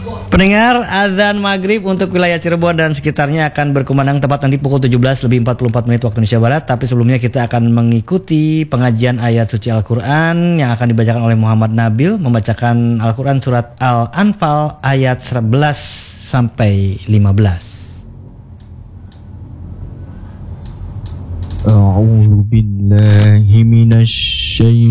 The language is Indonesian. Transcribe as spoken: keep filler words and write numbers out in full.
Pendengar, azan maghrib untuk wilayah Cirebon dan sekitarnya akan berkumandang tepat nanti pukul tujuh belas lebih empat puluh empat menit waktu Indonesia Barat. Tapi sebelumnya kita akan mengikuti pengajian ayat suci Al-Quran yang akan dibacakan oleh Muhammad Nabil, membacakan Al-Quran surat Al-Anfal ayat sebelas sampai lima belas. A'udzu billahi minasy